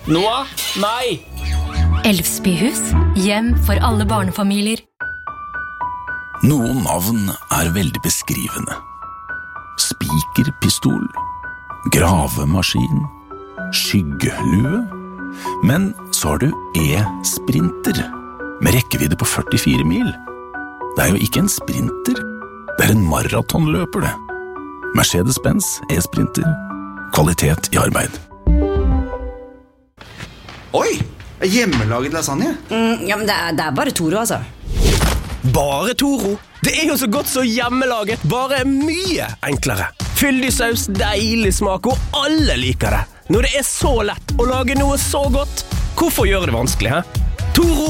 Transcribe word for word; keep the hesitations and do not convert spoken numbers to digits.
Noah? Nei! Elfsbyhus, hjem for alle barnefamilier. Noen navn er veldig beskrivende. Spikerpistol, gravemaskin, skyggelue. Men så har du e-sprinter, med rekkevidde på førtifire mil. Det er jo ikke en sprinter, det er en maratonløper det. Mercedes-Benz e-sprinter, kvalitet i arbeid. Oi, hjemmelaget lasagne? Mm, ja, men det er, det er bare Toro, altså. Bare Toro? Det er jo så godt så hjemmelaget, bare mye enklere. Fyldig saus, deilig smak, og alle liker det. Når det er så lett å lage noe så godt, hvorfor gjøre det vanskelig, he? Toro!